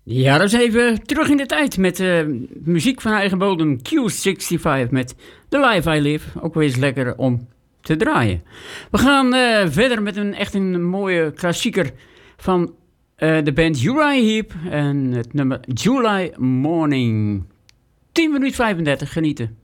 Ja, dat is even terug in de tijd met muziek van eigen bodem. Q65 met The Life I Live. Ook weer eens lekker om te draaien. We gaan verder met echt een mooie klassieker van de band Uriah Heep. En het nummer July Morning. 10 minuten 35, genieten.